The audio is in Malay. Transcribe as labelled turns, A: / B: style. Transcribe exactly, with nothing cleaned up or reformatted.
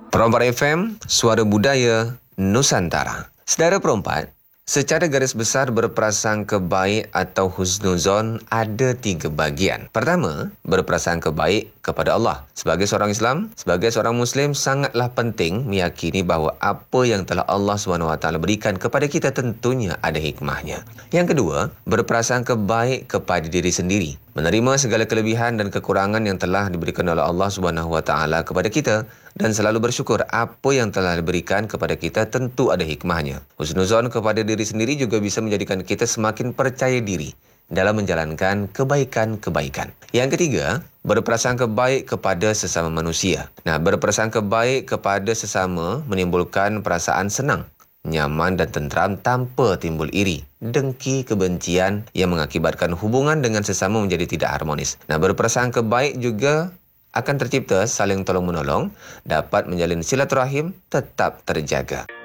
A: Perompak F M, Suara Budaya Nusantara. Saudara perompak, secara garis besar berprasangka baik atau husnuzon ada tiga bahagian. Pertama, berprasangka baik kepada Allah. Sebagai seorang Islam, sebagai seorang Muslim, sangatlah penting meyakini bahawa apa yang telah Allah subhanahu wa taala berikan kepada kita tentunya ada hikmahnya. Yang kedua, berprasangka baik kepada diri sendiri. Menerima segala kelebihan dan kekurangan yang telah diberikan oleh Allah subhanahu wa taala kepada kita dan selalu bersyukur apa yang telah diberikan kepada kita tentu ada hikmahnya. Husnuzon kepada diri sendiri juga bisa menjadikan kita semakin percaya diri dalam menjalankan kebaikan-kebaikan. Yang ketiga, berprasangka baik kepada sesama manusia. Nah, berprasangka baik kepada sesama menimbulkan perasaan senang, nyaman dan tenteram tanpa timbul iri, dengki, kebencian yang mengakibatkan hubungan dengan sesama menjadi tidak harmonis. Nah, berprasangka baik juga akan tercipta saling tolong-menolong, dapat menjalin silaturahim tetap terjaga.